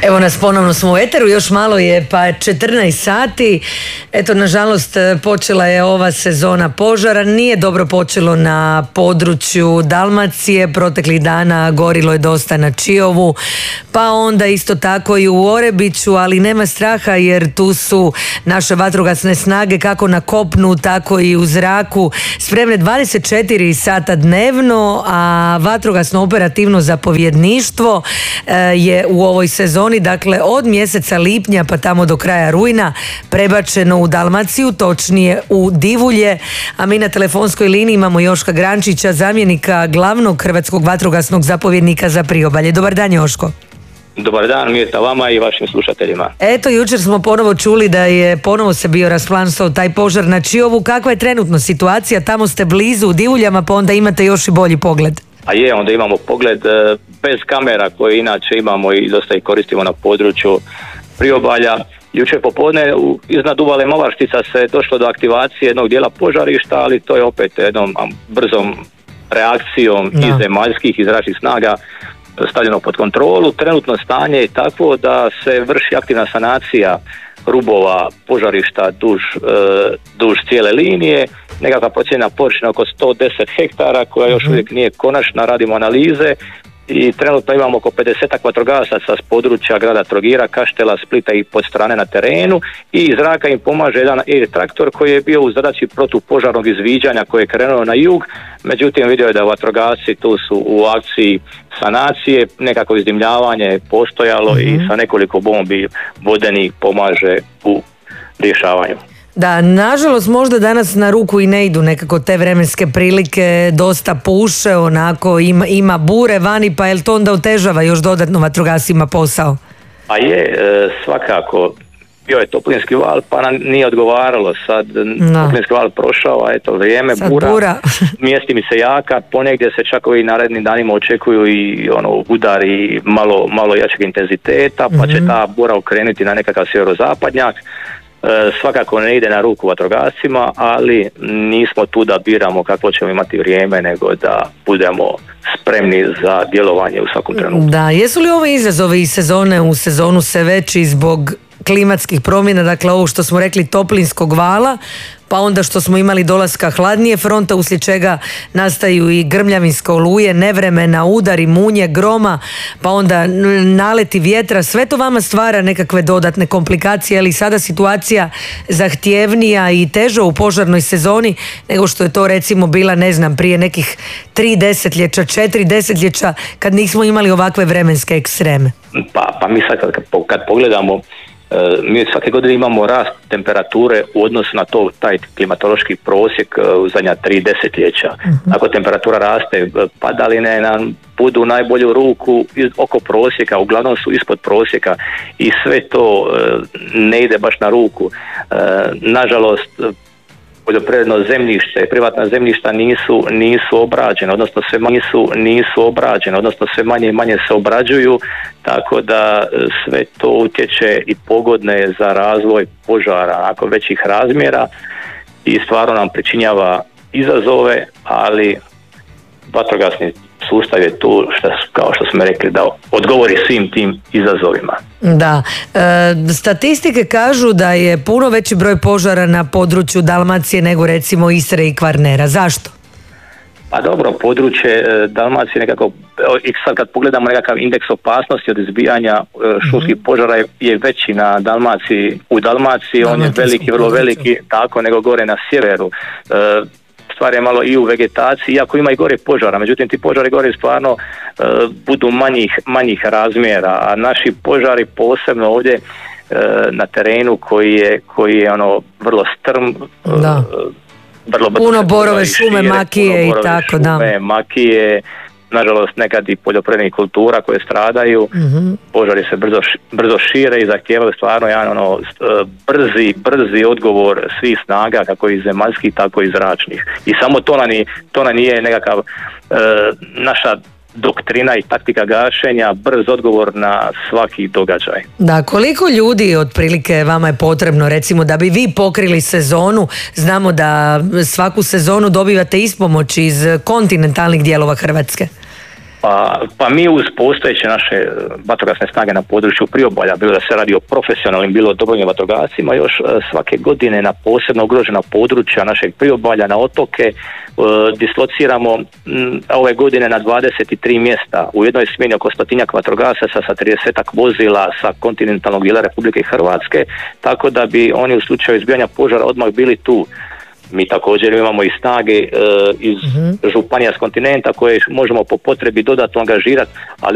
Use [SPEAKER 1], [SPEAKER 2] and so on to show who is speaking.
[SPEAKER 1] Evo nas, ponovno smo u eteru, još malo je pa 14 sati. Eto, nažalost, počela je ova sezona požara. Nije dobro počelo na području Dalmacije. Proteklih dana gorilo je dosta na Čiovu, pa onda isto tako i u Orebiću, ali nema straha jer tu su naše vatrogasne snage kako na kopnu, tako i u zraku, spremne 24 sata dnevno, a vatrogasno operativno zapovjedništvo je u ovoj sezoni, dakle od mjeseca lipnja pa tamo do kraja rujna, prebačeno u Dalmaciju, točnije u Divulje, a mi na telefonskoj liniji imamo Joška Grančića, zamjenika glavnog hrvatskog vatrogasnog zapovjednika za priobalje. Dobar dan, Joško.
[SPEAKER 2] Dobar dan, Mirta, vama i vašim slušateljima.
[SPEAKER 1] Eto, jučer smo ponovo čuli da je ponovo se bio rasplansao taj požar na Čiovu. Kakva je trenutno situacija? Tamo ste blizu u Divuljama, pa onda imate još i bolji pogled.
[SPEAKER 2] A je, onda imamo pogled bez kamera koje inače imamo i dosta ih koristimo na području priobalja. Jučer popodne iznad uvale Movarštica se došlo do aktivacije jednog dijela požarišta, ali to je opet jednom brzom reakcijom i zemaljskih i zračnih snaga stavljeno pod kontrolu. Trenutno stanje je takvo da se vrši aktivna sanacija rubova požarišta duž cijele linije. Nekakva procjena površina oko 110 hektara koja još uvijek nije konačna, radimo analize i trenutno imamo oko 50 vatrogasaca s područja grada Trogira, Kaštela, Splita i Podstrane na terenu i iz zraka im pomaže jedan traktor koji je bio u zadaći protupožarnog izviđanja koji je krenuo na jug, međutim vidio je da vatrogasci tu su u akciji sanacije, nekako izdimljavanje je postojalo i sa nekoliko bombi vodenih pomaže u rješavanju.
[SPEAKER 1] Da, nažalost možda danas na ruku i ne idu nekako te vremenske prilike, dosta puše, onako ima bure vani, pa jel to onda otežava još dodatno vatrogasima posao?
[SPEAKER 2] A je, svakako. Bio je toplinski val, pa nam nije odgovaralo. Sad toplinski val prošao, a eto vrijeme, bura. Mjesti mi se jaka, ponegdje se čak ovih narednim danima očekuju i udari malo jačeg intenziteta, pa će ta bura okrenuti na nekakav sjeverozapadnjak. Svakako ne ide na ruku vatrogascima, ali nismo tu da biramo kako ćemo imati vrijeme, nego da budemo spremni za djelovanje u svakom trenutku.
[SPEAKER 1] Da, jesu li ove izazovi iz sezone u sezonu sve veći zbog klimatskih promjena, dakle ovo što smo rekli toplinskog vala, pa onda što smo imali dolaska hladnije fronta uslijed čega nastaju i grmljavinske oluje, nevremena, udari, munje, groma, pa onda naleti vjetra, sve to vama stvara nekakve dodatne komplikacije, ali sada situacija zahtjevnija i teža u požarnoj sezoni nego što je to recimo bila, ne znam, prije nekih 3 desetljeća, 4 desetljeća kad nismo imali ovakve vremenske ekstreme.
[SPEAKER 2] Pa mi sad kad pogledamo, mi svake godine imamo rast temperature u odnosu na taj klimatološki prosjek u zadnja 3 desetljeća. Ako temperatura raste, padaline nam budu u najbolju ruku oko prosjeka, uglavnom su ispod prosjeka i sve to ne ide baš na ruku. Nažalost, poljoprivredno zemljište, privatna zemljišta nisu obrađene, odnosno sve manje i manje se obrađuju, tako da sve to utječe i pogodne je za razvoj požara nakon većih razmjera i stvarno nam pričinjava izazove, ali vatrogasni sustav je tu, kao što smo rekli, da odgovori svim tim izazovima.
[SPEAKER 1] Da, statistike kažu da je puno veći broj požara na području Dalmacije nego recimo Istre i Kvarnera. Zašto?
[SPEAKER 2] Pa dobro, područje Dalmacije nekako, i sad kad pogledamo nekakav indeks opasnosti od izbijanja šumskih požara je veći na Dalmaciji. U Dalmaciji on je veliki, vrlo veliki, tako nego gore na sjeveru. Stvar je malo i u vegetaciji, iako ima i gore požara, međutim ti požari gore stvarno budu manjih razmjera, a naši požari posebno ovdje na terenu koji je vrlo strm, vrlo
[SPEAKER 1] puno borove šume, makije i tako, da.
[SPEAKER 2] Makije, nažalost nekad i poljoprivrednih kultura koje stradaju, požari se brzo šire i zahtijevaju stvarno jedan brzi odgovor svih snaga, kako i zemaljskih, tako i zračnih. I samo to nam nije nekakav naša doktrina i taktika gašenja, brz odgovor na svaki događaj.
[SPEAKER 1] Da, koliko ljudi otprilike vama je potrebno recimo da bi vi pokrili sezonu? Znamo da svaku sezonu dobivate ispomoć iz kontinentalnih dijelova Hrvatske.
[SPEAKER 2] Pa mi uz postojeće naše vatrogasne snage na području priobalja, bilo da se radi o profesionalnim, bilo o dobrovoljnim vatrogascima, još svake godine na posebno ugrožena područja našeg priobalja, na otoke, dislociramo ove godine na 23 mjesta. U jednoj smjeni oko 100-tinjak vatrogasaca sa 30-ak vozila sa kontinentalnog dijela Republike Hrvatske, tako da bi oni u slučaju izbijanja požara odmah bili tu. Mi također imamo i snage iz županija s kontinenta koje možemo po potrebi dodatno angažirati, ali